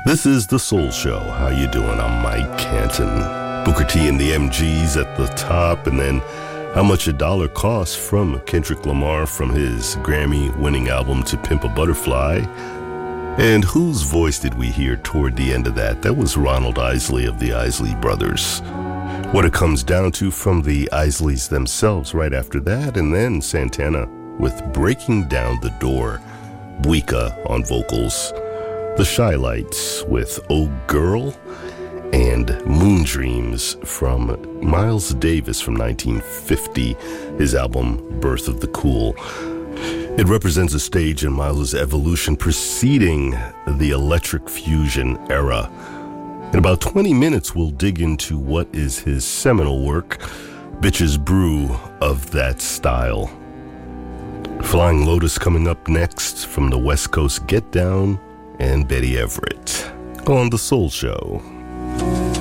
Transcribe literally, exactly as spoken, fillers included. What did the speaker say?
This is The Soul Show. How you doing? I'm Mike Canton. Booker T and the M Gs at the top, and then How Much a Dollar Costs from Kendrick Lamar from his Grammy-winning album To Pimp a Butterfly. And whose voice did we hear toward the end of that? That was Ronald Isley of the Isley Brothers. What It Comes Down To from the Isleys themselves right after that, and then Santana with Breaking Down the Door. Buika on vocals. The Shy-Lights with Oh Girl, and Moon Dreams from Miles Davis from nineteen fifty, his album Birth of the Cool. It represents a stage in Miles' evolution preceding the electric fusion era. In about twenty minutes, we'll dig into what is his seminal work, Bitches Brew of that style. Flying Lotus coming up next from the West Coast, Get Down and Betty Everett on The Soul Show.